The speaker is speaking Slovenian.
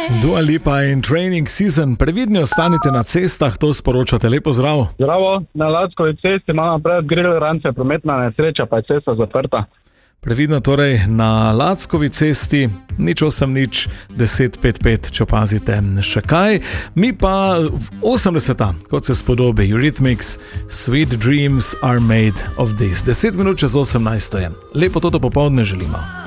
Dua Lipa in Training Season. Previdni ostanite na cestah, to sporočate. Lepo zdrav. Zdravo, na Lackovi cesti imamo pred grill rance, prometna nesreča, pa je cesta zaprta. Previdno torej na Lackovi cesti, 080 1055, če opazite še kaj. Mi pa v 80-ta, kot se spodobi, Eurythmics, Sweet Dreams are made of this. 10 minut čez 18 je. Lepo toto popoldne želimo.